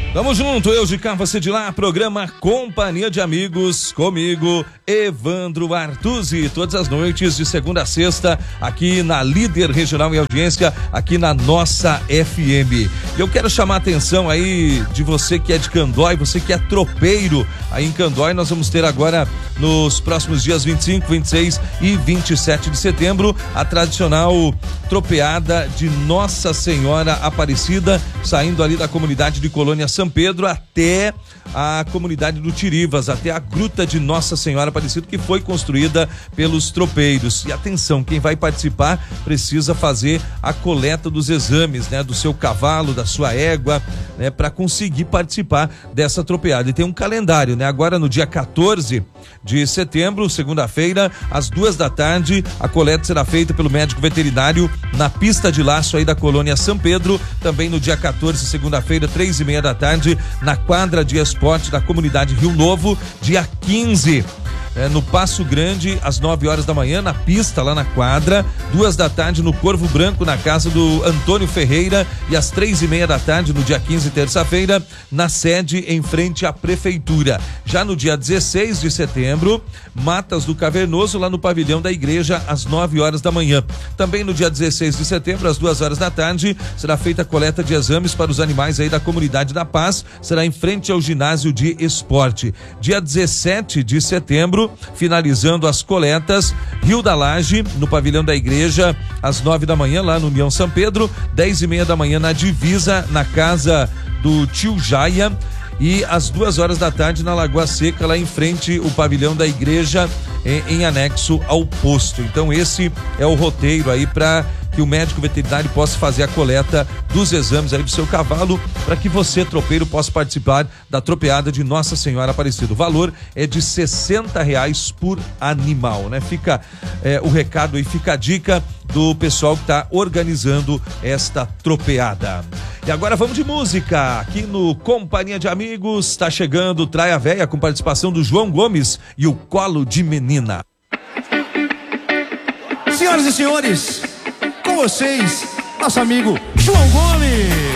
Tamo junto, eu de cá, você de lá, programa Companhia de Amigos, comigo, Evandro Artuzzi, todas as noites de segunda a sexta, aqui na Líder Regional em Audiência, aqui na nossa FM. Eu quero chamar a atenção aí de você que é de Candói, você que é tropeiro aí em Candói. Nós vamos ter agora, nos próximos dias 25, 26 e 27 de setembro, a tradicional tropeada de Nossa Senhora Aparecida, saindo ali da comunidade de Colônia São Pedro até a comunidade do Tirivas, até a Gruta de Nossa Senhora Aparecida, que foi construída pelos tropeiros. E atenção, quem vai participar precisa fazer a coleta dos exames, né, do seu cavalo, da sua égua, né, para conseguir participar dessa tropeada. E tem um calendário, né? Agora no dia 14 de setembro, segunda-feira, às 14h, a coleta será feita pelo médico veterinário na pista de laço aí da Colônia São Pedro. Também no dia 14, segunda-feira, 15h30, na quadra de esporte da comunidade Rio Novo. Dia 15, no Passo Grande, às 9 horas da manhã, na pista, lá na quadra. 14h, no Corvo Branco, na casa do Antônio Ferreira. E às 15h30, no dia 15, terça-feira, na sede em frente à prefeitura. Já no dia 16 de setembro, Matas do Cavernoso, lá no pavilhão da igreja, às 9 horas da manhã. Também no dia 16 de setembro, às 2 horas da tarde, será feita a coleta de exames para os animais aí da comunidade da Paz. Será em frente ao ginásio de esporte. Dia 17 de setembro, finalizando as coletas, Rio da Laje, no pavilhão da igreja, às 9 da manhã, lá no União São Pedro. 10h30 da manhã na divisa, na casa do Tio Jaia. E às 2 horas da tarde na Lagoa Seca, lá em frente o pavilhão da igreja, em anexo ao posto. Então esse é o roteiro aí para que o médico veterinário possa fazer a coleta dos exames aí do seu cavalo, para que você, tropeiro, possa participar da tropeada de Nossa Senhora Aparecida. O valor é de R$60 por animal, né? Fica o recado aí, fica a dica do pessoal que está organizando esta tropeada. E agora vamos de música, aqui no Companhia de Amigos, está chegando Traia Véia, com participação do João Gomes e o Colo de Menina. Senhoras e senhores, com vocês, nosso amigo João Gomes.